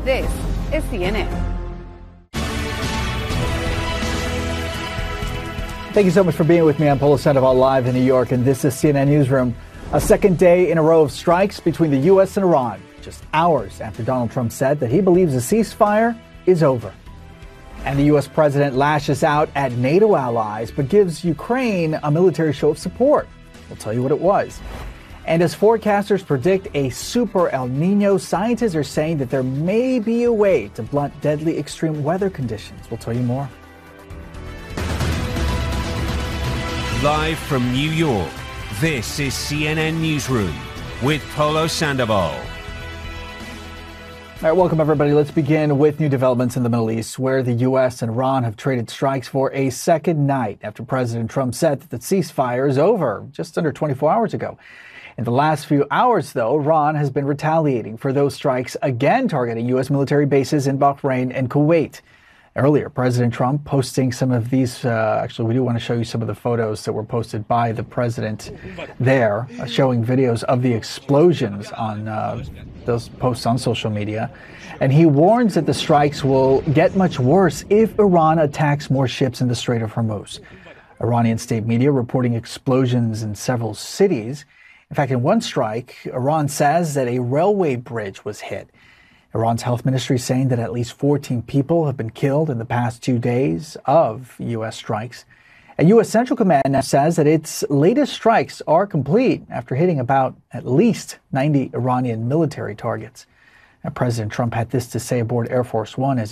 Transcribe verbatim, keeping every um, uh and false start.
This is C N N. Thank you so much for being with me. I'm Polo Sandoval live in New York, and this is C N N Newsroom. A second day in a row of strikes between the U S and Iran, just hours after Donald Trump said that he believes the ceasefire is over. And the U S president lashes out at NATO allies, but gives Ukraine a military show of support. We'll tell you what it was. And as forecasters predict a super El Nino, scientists are saying that there may be a way to blunt deadly extreme weather conditions. We'll tell you more. Live from New York, this is C N N Newsroom with Polo Sandoval. All right, welcome everybody. Let's begin with new developments in the Middle East, where the U S and Iran have traded strikes for a second night after President Trump said that the ceasefire is over just under twenty-four hours ago. In the last few hours, though, Iran has been retaliating for those strikes, again targeting U S military bases in Bahrain and Kuwait. Earlier, President Trump posting some of these, uh, actually, we do want to show you some of the photos that were posted by the president there, uh, showing videos of the explosions on uh, those posts on social media. And he warns that the strikes will get much worse if Iran attacks more ships in the Strait of Hormuz. Iranian state media reporting explosions in several cities. In fact, in one strike, Iran says that a railway bridge was hit. Iran's health ministry saying that at least fourteen people have been killed in the past two days of U S strikes. And U S Central Command now says that its latest strikes are complete after hitting about at least ninety Iranian military targets. Now, President Trump had this to say aboard Air Force One as